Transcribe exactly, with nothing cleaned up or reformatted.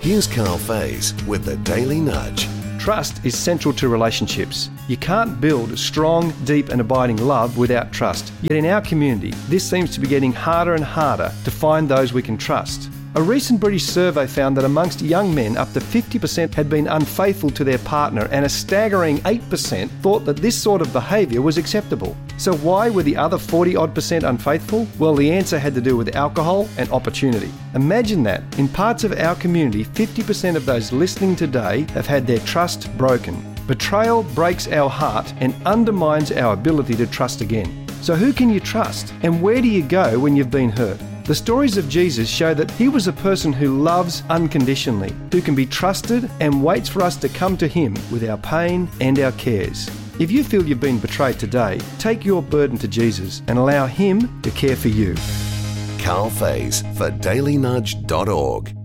Here's Carl Faze with the Daily Nudge. Trust is central to relationships. You can't build strong, deep and abiding love without trust. Yet in our community, this seems to be getting harder and harder to find those we can trust. A recent British survey found that amongst young men, up to fifty percent had been unfaithful to their partner, and a staggering eight percent thought that this sort of behaviour was acceptable. So why were the other forty odd percent unfaithful? Well, the answer had to do with alcohol and opportunity. Imagine that. In parts of our community, fifty percent of those listening today have had their trust broken. Betrayal breaks our heart and undermines our ability to trust again. So who can you trust? And where do you go when you've been hurt? The stories of Jesus show that he was a person who loves unconditionally, who can be trusted and waits for us to come to him with our pain and our cares. If you feel you've been betrayed today, take your burden to Jesus and allow him to care for you. Carl Faze for daily nudge dot org.